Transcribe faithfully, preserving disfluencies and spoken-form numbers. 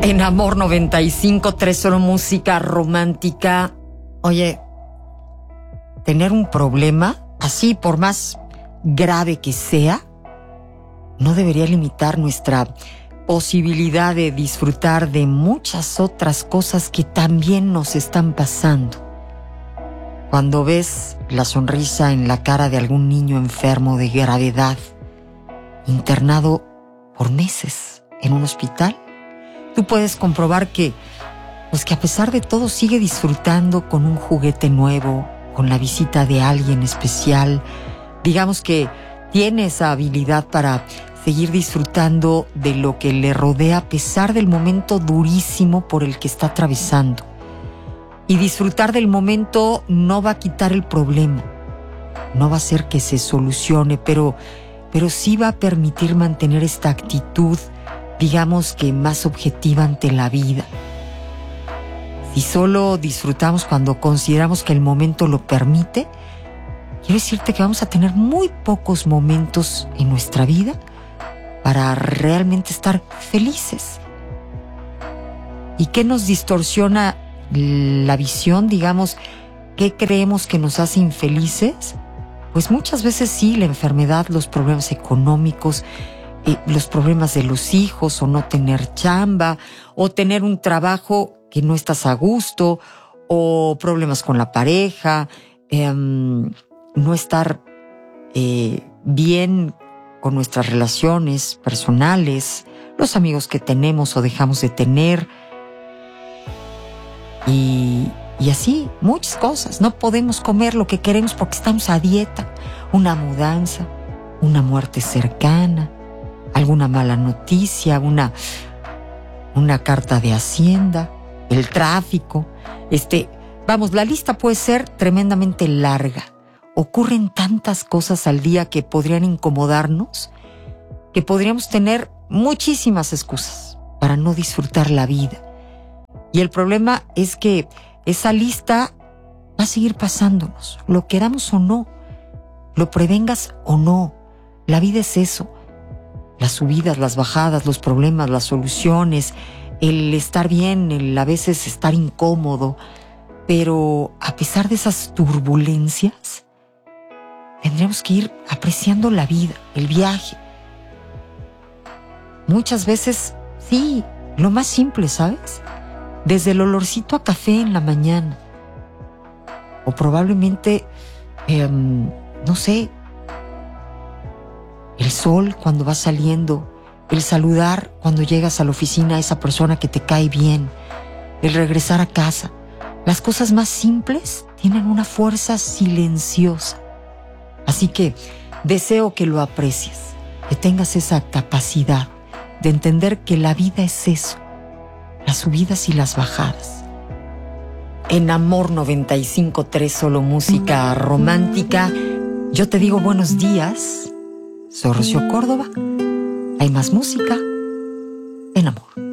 En Amor noventa y cinco punto tres, solo música romántica. Oye, tener un problema, así por más grave que sea, no debería limitar nuestra posibilidad de disfrutar de muchas otras cosas que también nos están pasando. Cuando ves la sonrisa en la cara de algún niño enfermo de gravedad, internado por meses en un hospital, tú puedes comprobar que, pues que a pesar de todo sigue disfrutando con un juguete nuevo, con la visita de alguien especial. Digamos que tiene esa habilidad para seguir disfrutando de lo que le rodea a pesar del momento durísimo por el que está atravesando. Y disfrutar del momento no va a quitar el problema, no va a hacer que se solucione, pero, pero sí va a permitir mantener esta actitud, digamos que más objetiva ante la vida. Si solo disfrutamos cuando consideramos que el momento lo permite, quiero decirte que vamos a tener muy pocos momentos en nuestra vida para realmente estar felices. ¿Y qué nos distorsiona la visión? Digamos, ¿qué creemos que nos hace infelices? Pues muchas veces sí, la enfermedad, los problemas económicos, eh, los problemas de los hijos, o no tener chamba, o tener un trabajo que no estás a gusto, o problemas con la pareja, eh, no estar eh, bien con nuestras relaciones personales, los amigos que tenemos o dejamos de tener, y, y así muchas cosas. No podemos comer lo que queremos porque estamos a dieta, una mudanza, una muerte cercana, alguna mala noticia, una, una carta de Hacienda, el tráfico, este, vamos, la lista puede ser tremendamente larga. Ocurren tantas cosas al día que podrían incomodarnos, que podríamos tener muchísimas excusas para no disfrutar la vida. Y el problema es que esa lista va a seguir pasándonos, lo queramos o no, lo prevengas o no. La vida es eso, las subidas, las bajadas, los problemas, las soluciones, el estar bien, el a veces estar incómodo. Pero a pesar de esas turbulencias, tendremos que ir apreciando la vida, el viaje. Muchas veces, sí, lo más simple, ¿sabes? Desde el olorcito a café en la mañana. O probablemente, eh, no sé, el sol cuando va saliendo, el saludar cuando llegas a la oficina a esa persona que te cae bien, el regresar a casa. Las cosas más simples tienen una fuerza silenciosa. Así que deseo que lo aprecies, que tengas esa capacidad de entender que la vida es eso, las subidas y las bajadas. En Amor noventa y cinco punto tres, solo música romántica, yo te digo buenos días. Soy Rocío Córdoba. Hay más música en Amor.